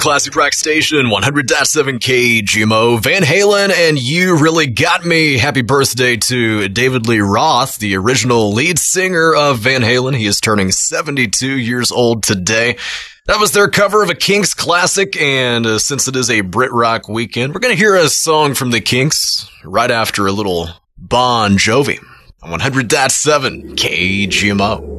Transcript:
Classic Rock Station, 100.7 KGMO. Van Halen and You Really Got Me. Happy birthday to David Lee Roth, the original lead singer of Van Halen. He is turning 72 years old today. That was their cover of a Kinks classic, and since it is a Brit Rock weekend, we're going to hear a song from the Kinks right after a little Bon Jovi on 100.7 KGMO.